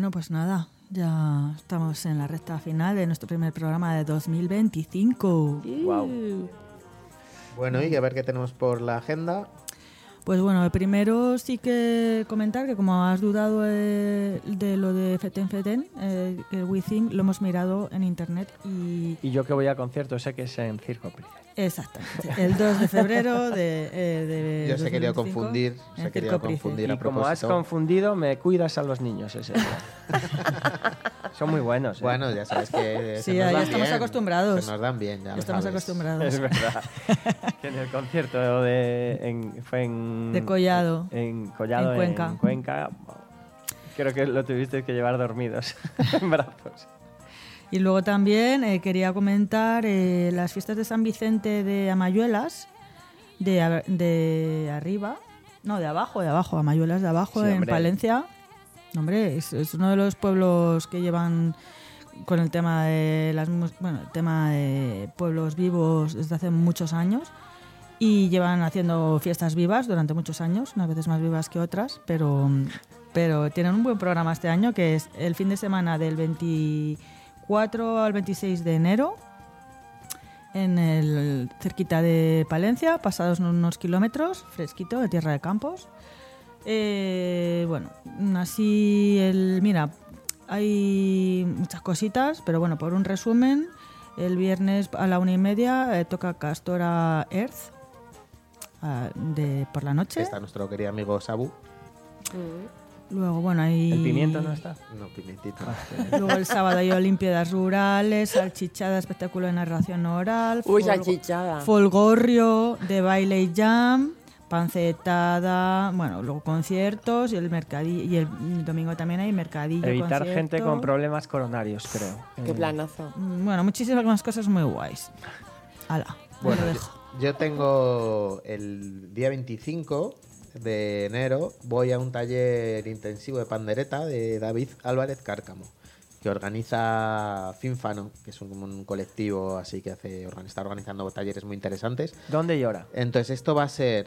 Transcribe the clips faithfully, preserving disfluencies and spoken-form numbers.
Bueno, pues nada, ya estamos en la recta final de nuestro primer programa de dos mil veinticinco. Wow. Bueno, y a ver qué tenemos por la agenda. Pues bueno, primero sí que comentar que como has dudado eh, de lo de Feten Feten, eh, el We Think lo hemos mirado en internet y... Y yo que voy a concierto sé que es en Circo Price. Exactamente, el dos de febrero de, eh, de Yo se he querido confundir, se he querido confundir a Y como has propósito. confundido, me cuidas a los niños ese día. Son muy buenos. ¿eh? Bueno, ya sabes que se sí, nos ya dan estamos bien, acostumbrados. Se nos dan bien, ya lo Estamos sabes. acostumbrados. Es verdad. Que en el concierto de en, fue en de Collado, en Collado en Cuenca. en Cuenca, creo que lo tuviste que llevar dormidos en brazos. Y luego también eh, quería comentar eh, las fiestas de San Vicente de Amayuelas, de, de arriba, no, de abajo, de abajo, Amayuelas de abajo, Sí, en hombre. Palencia. Hombre, es, es uno de los pueblos que llevan con el tema de las mus- bueno, el tema de pueblos vivos desde hace muchos años y llevan haciendo fiestas vivas durante muchos años, unas veces más vivas que otras, pero, pero tienen un buen programa este año que es el fin de semana del veinticuatro al veintiséis de enero en el cerquita de Palencia, pasados unos kilómetros, fresquito, de Tierra de Campos. Eh, bueno, así el mira, hay muchas cositas, pero bueno, por un resumen, el viernes a la una y media eh, toca Castora Earth uh, de por la noche. Está nuestro querido amigo Sabu. Luego, bueno, hay... ¿El pimiento no está? No, pimientito. Luego el sábado hay Olimpiadas Rurales, salchichada, espectáculo de narración oral, Uy, folgo- salchichada. folgorrio de baile y jam, pancetada, bueno, luego conciertos y el mercadillo, y el domingo también hay mercadillo, Evitar concierto. gente con problemas coronarios, creo. Qué Eh, planazo. Mm, Bueno, muchísimas más cosas muy guays. Hala, Bueno, lo yo, dejo. yo tengo el día veinticinco de enero, voy a un taller intensivo de pandereta de David Álvarez Cárcamo, que organiza Finfano, que es un, un colectivo así que hace, organi- está organizando talleres muy interesantes. ¿Dónde llora? Entonces esto va a ser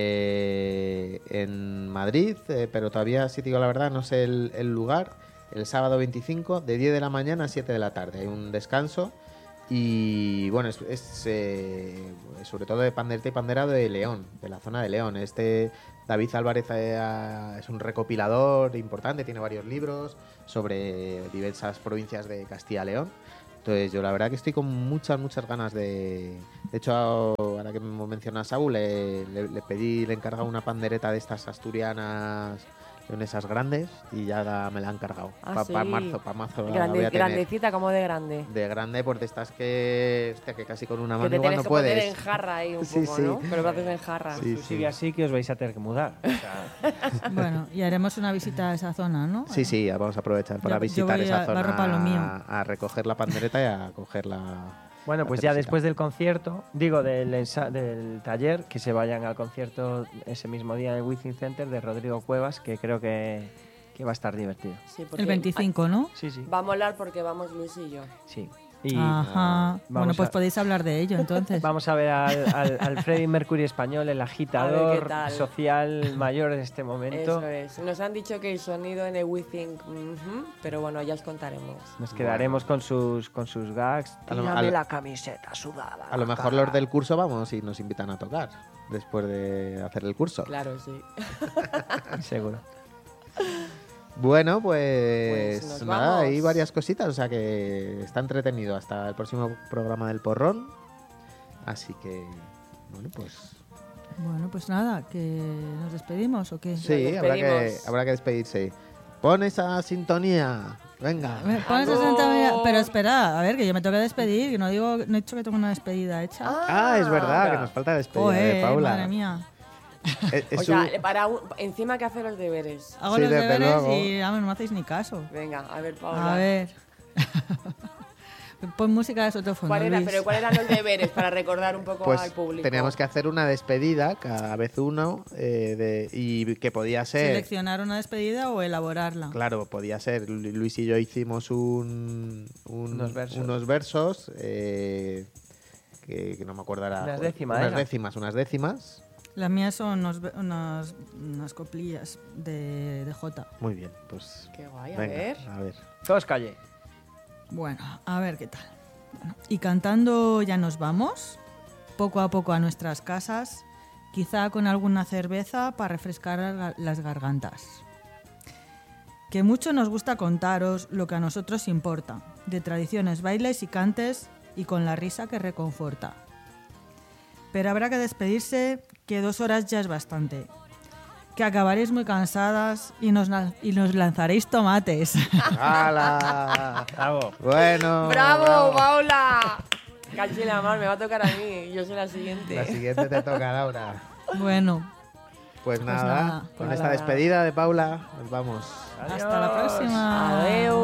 eh, en Madrid, eh, pero todavía, si te digo la verdad, no sé el, el lugar, el sábado veinticinco, de diez de la mañana a siete de la tarde. Hay un descanso y bueno, es, es, eh, sobre todo de pandereta y panderado de León, de la zona de León. Este David Álvarez eh, es un recopilador importante, tiene varios libros sobre diversas provincias de Castilla y León. Entonces yo la verdad que estoy con muchas, muchas ganas de... De hecho, ahora que me menciona Saúl, le, le, le pedí, le he encargado una pandereta de estas asturianas, leonesas grandes, y ya la- me la han encargado. Ah, Para sí. marzo, para marzo la Grande- voy a tener. grandecita, como de grande. De grande, pues de estas que, hostia, que casi con una Que mano te igual tienes no que poner puedes. en jarra ahí un Sí, poco, sí. ¿no? Pero lo haces en jarra. Sí, Si sí. sigue así, que os vais a tener que mudar. O sea, Bueno, y haremos una visita a esa zona, ¿no? Sí, sí, vamos a aprovechar para Yo- yo visitar voy esa a- zona, barro para lo mío. a, a recoger la pandereta y a coger la... bueno, la pues ya cervecita. después del concierto, digo, del, ensa- del taller, que se vayan al concierto ese mismo día en el Wizzing Center de Rodrigo Cuevas, que creo que, que va a estar divertido. Sí, porque El veinticinco, ¿no? Sí, sí. Va a molar porque vamos Luis y yo. Sí. Y Ajá. Bueno, vamos pues a- podéis hablar de ello entonces. vamos a ver al, al, al Freddie Mercury español, el A ver agitador qué tal. social mayor en este momento. Eso es. Nos han dicho que el sonido en el We Think, ujú, pero bueno, ya os contaremos. Nos quedaremos con sus con sus gags. A lo- Tírame a lo- la camiseta sudada. A lo la mejor cara. los del curso vamos y nos invitan a tocar después de hacer el curso. Claro, sí. Seguro. Bueno, pues, Pues nos nada, vamos. hay varias cositas, o sea que está entretenido hasta el próximo programa del Porrón. Así que, bueno, pues Bueno, pues nada, que nos despedimos o qué. sí, habrá que, despedimos. habrá que despedirse. Pon esa sintonía, venga. Me pones Adiós. sesenta mil- Pero espera, a ver, que yo me tengo que despedir, que no digo, no he dicho que tengo una despedida hecha. Ah, es verdad, que nos falta despedir Joder, de Paula. madre mía. Es- es O sea, un- para un- encima que hacer los deberes. Hago Sí, los desde deberes luego. y vamos, no me hacéis ni caso. Venga, a ver, Paula. A ver. Pon música de sotofondo, ¿Cuál era, Luis. pero ¿cuáles eran los deberes para recordar un poco pues al público? teníamos que hacer una despedida cada vez uno eh, de, y que podía ser... ¿Seleccionar una despedida o elaborarla? Claro, podía ser. Lu- Luis y yo hicimos un, un- Unos versos. unos versos, eh, que, que no me acuerdo ahora. Unas décimas, Unas era. décimas, unas décimas. Las mías son unos, unas, unas coplillas de, de Jota. Muy bien, pues. Qué guay, a venga, ver. a ver. Todos calle. Bueno, a ver qué tal. Bueno, y cantando ya nos vamos, poco a poco a nuestras casas, quizá con alguna cerveza para refrescar la- las gargantas. Que mucho nos gusta contaros lo que a nosotros importa, de tradiciones, bailes y cantes y con la risa que reconforta. Pero habrá que despedirse, que dos horas ya es bastante. Que acabaréis muy cansadas y nos, lan- y nos lanzaréis tomates. ¡Hala! Bravo. Bueno. ¡Bravo, Paula! Caché la mar, me va a tocar a mí. Yo soy la siguiente. La siguiente te toca, Laura. Bueno, Pues nada, nada. con Pues esta nada. despedida de Paula, nos vamos. hasta la próxima. Adiós.